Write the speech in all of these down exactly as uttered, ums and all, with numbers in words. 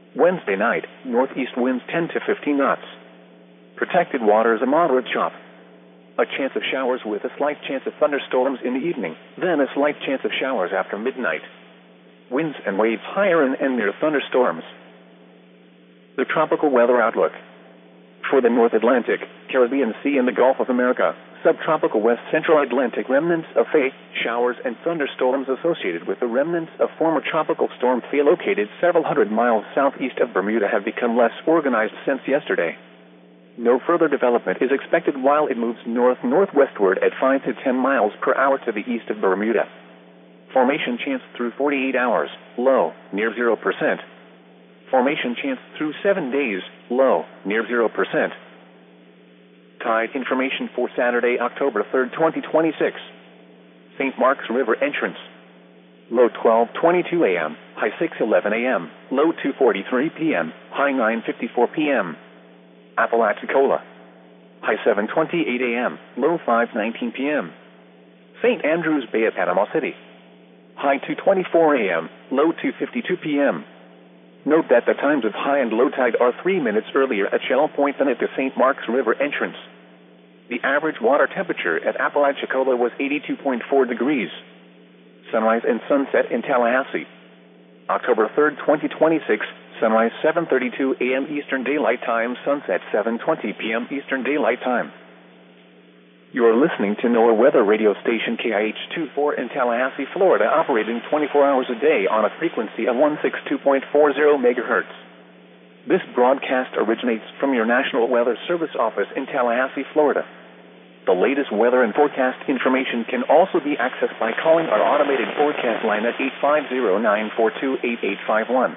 Wednesday night, northeast winds ten to fifteen knots. Protected waters a moderate chop. A chance of showers with a slight chance of thunderstorms in the evening, then a slight chance of showers after midnight. Winds and waves higher and, and near thunderstorms. The tropical weather outlook. For the North Atlantic, Caribbean Sea and the Gulf of America, subtropical West Central Atlantic remnants of Faye, showers and thunderstorms associated with the remnants of former tropical storm Faye located several hundred miles southeast of Bermuda have become less organized since yesterday. No further development is expected while it moves north-northwestward at five to ten miles per hour to the east of Bermuda. Formation chance through forty-eight hours, low, near zero percent. Formation chance through seven days, low, near zero percent. Tide information for Saturday, October third, twenty twenty-six. Saint Mark's River entrance. Low twelve twenty-two a m, high six eleven a m, low two forty-three p m, high nine fifty-four p m. Apalachicola. High seven twenty-eight a m, low five nineteen p m. Saint Andrews Bay at Panama City. High two twenty-four a m, low two fifty-two p m. Note that the times of high and low tide are three minutes earlier at Shell Point than at the Saint Mark's River entrance. The average water temperature at Apalachicola was eighty-two point four degrees. Sunrise and sunset in Tallahassee. October third, twenty twenty-six, sunrise seven thirty-two a m Eastern Daylight Time, sunset seven twenty p m Eastern Daylight Time. You are listening to NOAA weather radio station K I H twenty-four in Tallahassee, Florida, operating twenty-four hours a day on a frequency of one sixty-two point four zero megahertz. This broadcast originates from your National Weather Service office in Tallahassee, Florida. The latest weather and forecast information can also be accessed by calling our automated forecast line at eight five zero, nine four two, eight eight five one.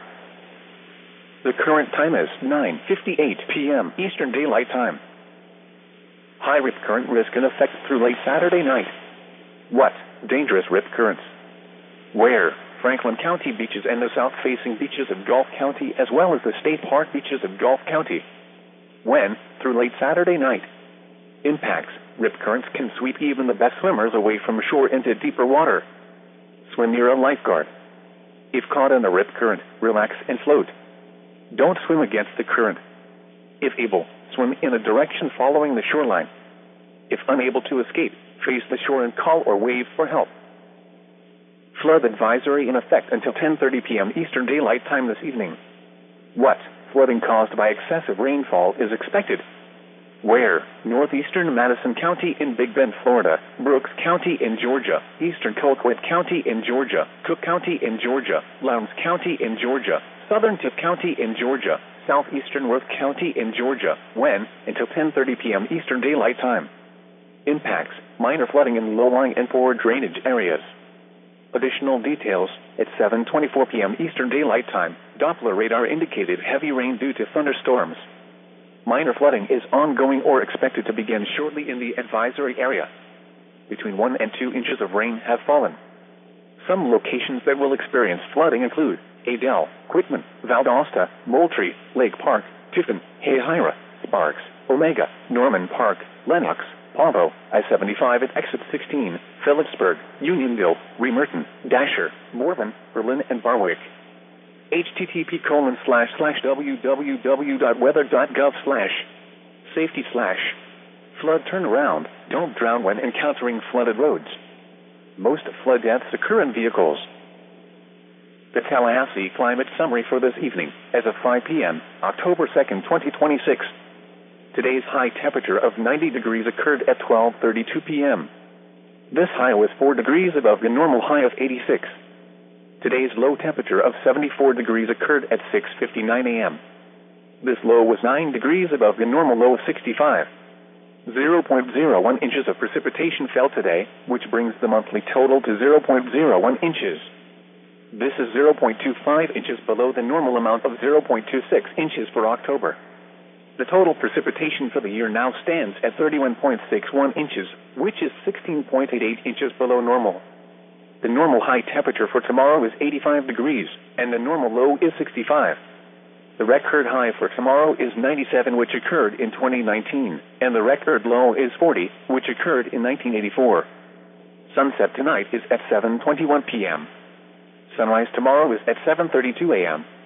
The current time is nine fifty-eight p m Eastern Daylight Time. High rip current risk in effect through late Saturday night. What? Dangerous rip currents. Where? Franklin County beaches and the south-facing beaches of Gulf County, as well as the state park beaches of Gulf County. When? Through late Saturday night. Impacts. Rip currents can sweep even the best swimmers away from shore into deeper water. Swim near a lifeguard. If caught in a rip current, relax and float. Don't swim against the current. If able, swim in a direction following the shoreline. If unable to escape, face the shore and call or wave for help. Flood advisory in effect until ten thirty p m Eastern Daylight Time this evening. What? Flooding caused by excessive rainfall is expected. Where? Northeastern Madison County in Big Bend, Florida, Brooks County in Georgia, Eastern Colquitt County in Georgia, Cook County in Georgia, Lowndes County in Georgia, Southern Tipp County in Georgia, Southeastern Worth County in Georgia. When? Until ten thirty p m Eastern Daylight Time. Impacts. Minor flooding in low-lying and poor drainage areas. Additional details. At seven twenty-four p m Eastern Daylight Time, Doppler radar indicated heavy rain due to thunderstorms. Minor flooding is ongoing or expected to begin shortly in the advisory area. Between one and two inches of rain have fallen. Some locations that will experience flooding include Adel, Quitman, Valdosta, Moultrie, Lake Park, Tiffin, Hayhira, Sparks, Omega, Norman Park, Lenox, Pavo, I seventy-five at exit sixteen, Phillipsburg, Unionville, Remerton, Dasher, Morven, Berlin, and Barwick. http colon slash slash www.weather.gov slash safety slash flood turnaround. Don't drown when encountering flooded roads. Most flood deaths occur in vehicles. The Tallahassee climate summary for this evening, as of five p m, October second, twenty twenty-six. Today's high temperature of ninety degrees occurred at twelve thirty-two p m This high was four degrees above the normal high of eighty-six. Today's low temperature of seventy-four degrees occurred at six fifty-nine a m This low was nine degrees above the normal low of sixty-five. zero point zero one inches of precipitation fell today, which brings the monthly total to zero point zero one inches. This is zero point two five inches below the normal amount of zero point two six inches for October. The total precipitation for the year now stands at thirty-one point six one inches, which is sixteen point eight eight inches below normal. The normal high temperature for tomorrow is eighty-five degrees, and the normal low is sixty-five. The record high for tomorrow is ninety-seven, which occurred in twenty nineteen, and the record low is forty, which occurred in nineteen eighty-four. Sunset tonight is at seven twenty-one p m Sunrise tomorrow is at seven thirty-two a m